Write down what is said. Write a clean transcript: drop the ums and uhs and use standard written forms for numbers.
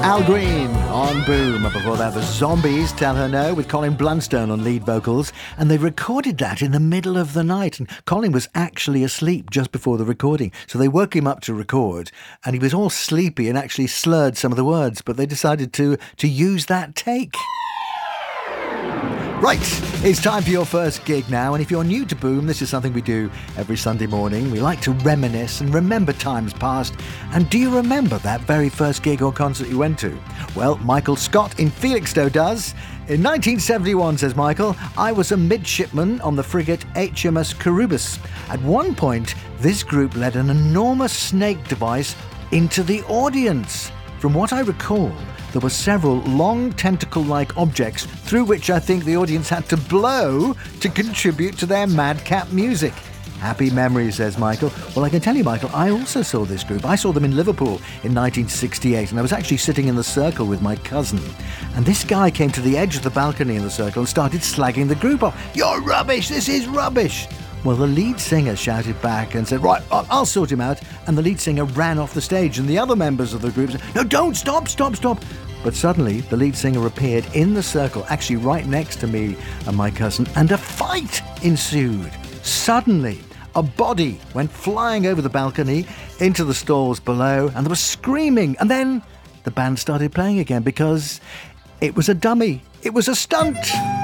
Al Green on Boom. Before that, the Zombies, Tell Her No, with Colin Blunstone on lead vocals. And they recorded that in the middle of the night. And Colin was actually asleep just before the recording. So they woke him up to record. And he was all sleepy and actually slurred some of the words. But they decided to use that take. Right, it's time for your first gig now, and if you're new to Boom, this is something we do every Sunday morning. We like to reminisce and remember times past. And do you remember that very first gig or concert you went to? Well, Michael Scott in Felixstowe does. In 1971, says Michael, I was a midshipman on the frigate HMS Kirubis. At one point, this group led an enormous snake device into the audience. From what I recall, there were several long tentacle-like objects through which I think the audience had to blow to contribute to their madcap music. Happy memories, says Michael. Well, I can tell you, Michael, I also saw this group. I saw them in Liverpool in 1968, and I was actually sitting in the circle with my cousin. And this guy came to the edge of the balcony in the circle and started slagging the group off. You're rubbish! This is rubbish! Well, the lead singer shouted back and said, right, I'll sort him out. And the lead singer ran off the stage, and the other members of the group said, no, don't, stop. But suddenly, the lead singer appeared in the circle, actually right next to me and my cousin, and a fight ensued. Suddenly, a body went flying over the balcony into the stalls below, and there was screaming. And then the band started playing again because it was a dummy. It was a stunt.